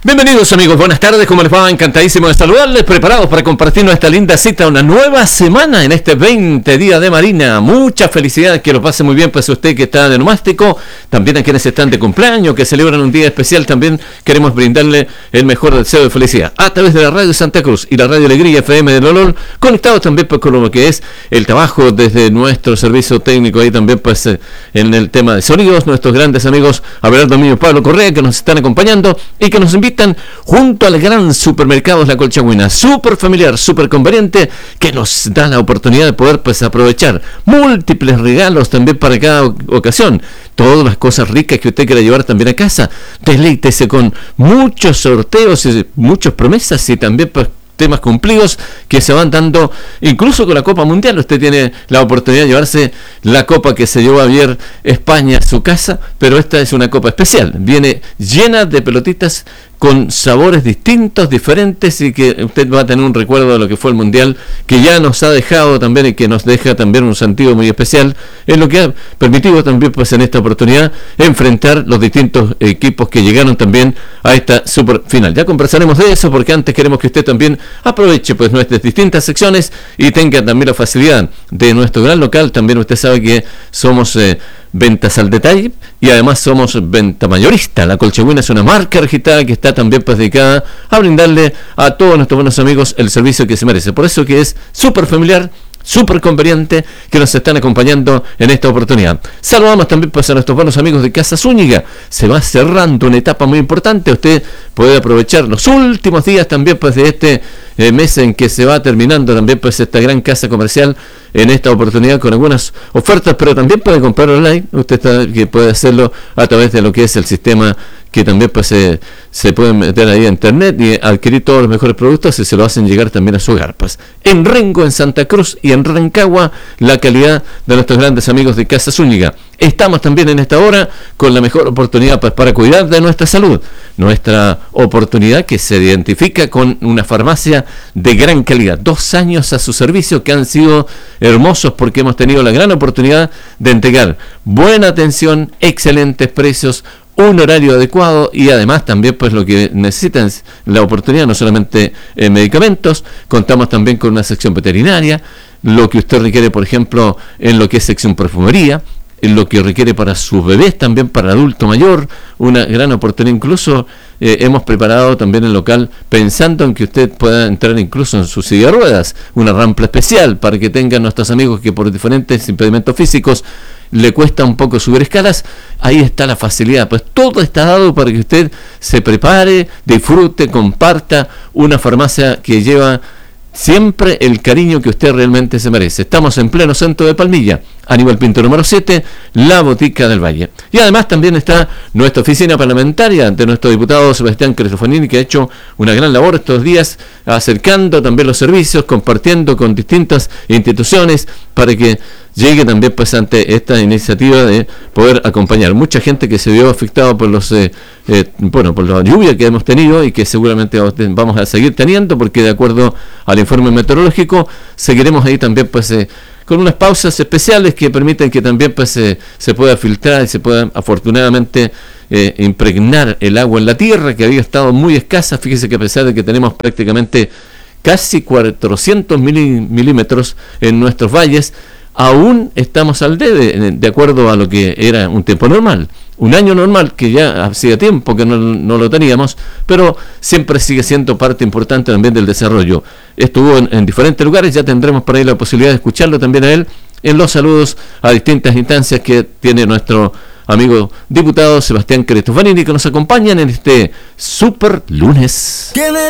Bienvenidos amigos, buenas tardes, ¿cómo les va? Encantadísimo de saludarles, preparados para compartir nuestra linda cita, una nueva semana en este 20 día de Marina. Mucha felicidad, que lo pase muy bien, pues usted que está de nomástico, también a quienes están de cumpleaños, que celebran un día especial, también queremos brindarle el mejor deseo de felicidad. A través de la Radio Santa Cruz y la Radio Alegría FM de Lolol, conectados también pues con lo que es el trabajo desde nuestro servicio técnico, ahí también pues en el tema de sonidos, nuestros grandes amigos Abelardo Miño y Pablo Correa, que nos están acompañando y que nos invitan junto al gran supermercados La Colchagüina, súper familiar, súper conveniente, que nos da la oportunidad de poder pues aprovechar múltiples regalos también para cada ocasión, todas las cosas ricas que usted quiera llevar también a casa. Deleítese con muchos sorteos y muchas promesas y también pues temas cumplidos que se van dando incluso con la Copa Mundial. Usted tiene la oportunidad de llevarse la copa que se llevó ayer España a su casa, pero esta es una copa especial, viene llena de pelotitas con sabores distintos, diferentes, y que usted va a tener un recuerdo de lo que fue el Mundial, que ya nos ha dejado también y que nos deja también un sentido muy especial, es lo que ha permitido también pues en esta oportunidad enfrentar los distintos equipos que llegaron también a esta super final. Ya conversaremos de eso, porque antes queremos que usted también aproveche pues nuestras distintas secciones y tenga también la facilidad de nuestro gran local. También usted sabe que somos ventas al detalle y además somos venta mayorista. La Colchagüina es una marca registrada que está también pues dedicada a brindarle a todos nuestros buenos amigos el servicio que se merece. Por eso que es súper familiar, súper conveniente, que nos están acompañando en esta oportunidad. Saludamos también pues a nuestros buenos amigos de Casa Zúñiga. Se va cerrando una etapa muy importante. Usted puede aprovechar los últimos días también pues de este mes en que se va terminando también pues esta gran casa comercial en esta oportunidad con algunas ofertas, pero también puede comprar online. Usted sabe que puede hacerlo a través de lo que es el sistema que también pues se puede meter ahí a internet y adquirir todos los mejores productos y se lo hacen llegar también a su hogar. Pues en Rengo, en Santa Cruz y en Rancagua, la calidad de nuestros grandes amigos de Casa Zúñiga. Estamos también en esta hora con la mejor oportunidad pues para cuidar de nuestra salud, nuestra oportunidad que se identifica con una farmacia de gran calidad. 2 años a su servicio que han sido hermosos, porque hemos tenido la gran oportunidad de entregar buena atención, excelentes precios, un horario adecuado y además también pues lo que necesitan es la oportunidad, no solamente medicamentos, contamos también con una sección veterinaria, lo que usted requiere por ejemplo en lo que es sección perfumería, en lo que requiere para sus bebés, también para adulto mayor, una gran oportunidad. Incluso hemos preparado también el local pensando en que usted pueda entrar incluso en su silla de ruedas, una rampa especial para que tengan nuestros amigos que por diferentes impedimentos físicos le cuesta un poco subir escalas. Ahí está la facilidad, pues todo está dado para que usted se prepare, disfrute, comparta una farmacia que lleva siempre el cariño que usted realmente se merece. Estamos en pleno centro de Palmilla, Aníbal Pinto número 7, la Botica del Valle. Y además también está nuestra oficina parlamentaria de nuestro diputado Sebastián Crestofanini, que ha hecho una gran labor estos días, acercando también los servicios, compartiendo con distintas instituciones para que llegue también pues ante esta iniciativa de poder acompañar mucha gente que se vio afectada por los por la lluvia que hemos tenido y que seguramente vamos a seguir teniendo, porque de acuerdo al informe meteorológico seguiremos ahí también pues con unas pausas especiales que permiten que también pues se pueda filtrar y se pueda afortunadamente impregnar el agua en la tierra, que había estado muy escasa. Fíjese que a pesar de que tenemos prácticamente casi 400 milímetros en nuestros valles, aún estamos al debe, de acuerdo a lo que era un tiempo normal, un año normal, que ya hacía tiempo que no lo teníamos, pero siempre sigue siendo parte importante también del desarrollo. Estuvo en diferentes lugares, ya tendremos por ahí la posibilidad de escucharlo también a él en los saludos a distintas instancias que tiene nuestro amigo diputado Sebastián Crestofanini, que nos acompañan en este super lunes. Tiene